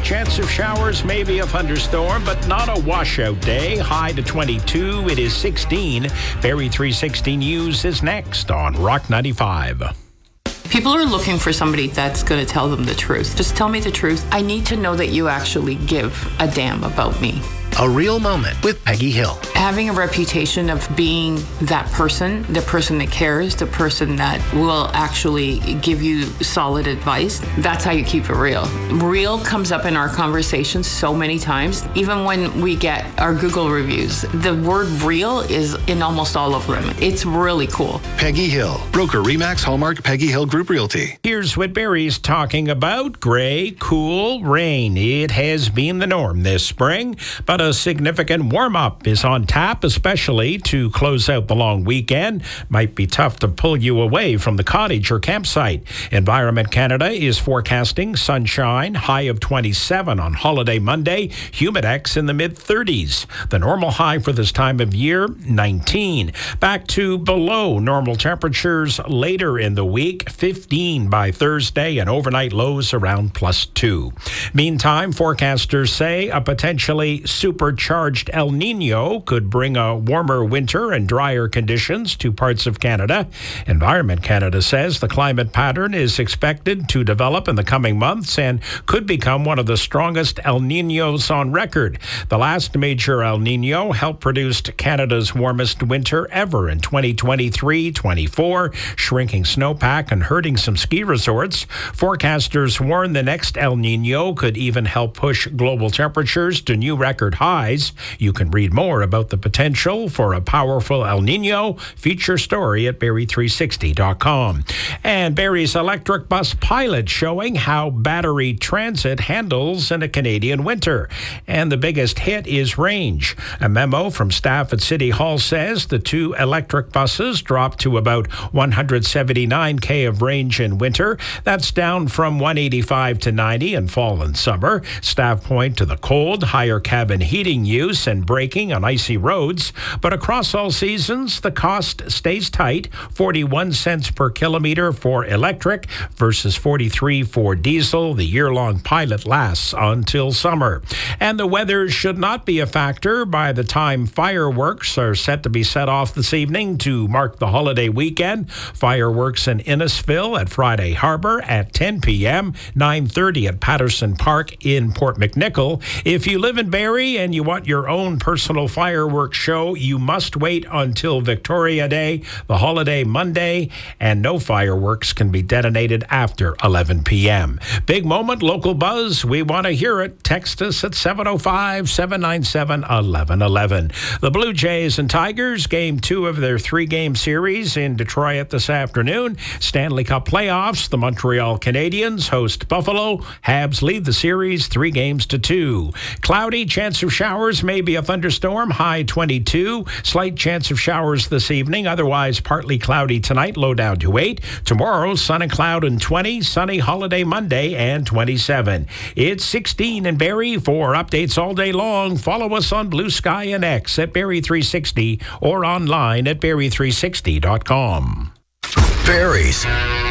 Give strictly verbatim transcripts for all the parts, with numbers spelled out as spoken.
chance of showers, maybe a thunderstorm, but not a washout day. High to twenty-two. It is sixteen. Barrie three sixty News is next on Rock ninety-five. People are looking for somebody that's going to tell them the truth. Just tell me the truth. I need to know that you actually give a damn about me. A Real Moment with Peggy Hill. Having a reputation of being that person, the person that cares, the person that will actually give you solid advice, that's how you keep it real. Real comes up in our conversations so many times. Even when we get our Google reviews, the word real is in almost all of them. It's really cool. Peggy Hill, broker Remax Hallmark Peggy Hill Group Realty. Here's what Barrie's talking about. Gray, cool, rain. It has been the norm this spring, but a significant warm-up is on tap, especially to close out the long weekend. Might be tough to pull you away from the cottage or campsite. Environment Canada is forecasting sunshine, high of twenty-seven on holiday Monday, humidex in the mid-thirties. The normal high for this time of year, nineteen. Back to below normal temperatures later in the week, fifteen by Thursday, and overnight lows around plus two. Meantime, forecasters say a potentially supercharged El Nino could bring a warmer winter and drier conditions to parts of Canada. Environment Canada says the climate pattern is expected to develop in the coming months and could become one of the strongest El Ninos on record. The last major El Nino helped produce Canada's warmest winter ever in twenty twenty-three twenty-four, shrinking snowpack and hurting some ski resorts. Forecasters warn the next El Nino could even help push global temperatures to new record highs. You can read more about the potential for a powerful El Nino feature story at Barrie three sixty dot com. And Barrie's electric bus pilot showing how battery transit handles in a Canadian winter. And the biggest hit is range. A memo from staff at City Hall says the two electric buses dropped to about one hundred seventy-nine k of range in winter. That's down from one eighty-five to ninety in fall and summer. Staff point to the cold, higher cabin heating use and braking on icy roads. But across all seasons, the cost stays tight, forty-one cents per kilometer for electric versus forty-three for diesel. The year-long pilot lasts until summer. And the weather should not be a factor by the time fireworks are set to be set off this evening to mark the holiday weekend. Fireworks in Innisfil at Friday Harbor at ten p.m., nine thirty at Patterson Park in Port McNicoll. If you live in Barrie and you want your own personal fireworks show, you must wait until Victoria Day, the holiday Monday, and no fireworks can be detonated after eleven p.m. Big moment, local buzz. We want to hear it. Text us at seven oh five, seven nine seven, one one one one. The Blue Jays and Tigers, game two of their three-game series in Detroit this afternoon. Stanley Cup playoffs, the Montreal Canadiens host Buffalo. Habs lead the series three games to two. Cloudy, chance of showers, maybe a thunderstorm, high twenty-two. Slight chance of showers this evening, otherwise partly cloudy tonight, low down to eight. Tomorrow, sun and cloud and twenty, sunny holiday Monday and twenty-seven. It's sixteen in Barrie. For updates all day long, follow us on Blue Sky and X at Barrie three sixty or online at Barrie three sixty dot com. Barrie's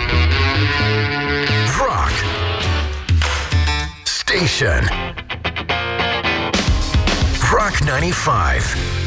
Rock Station. Rock ninety-five.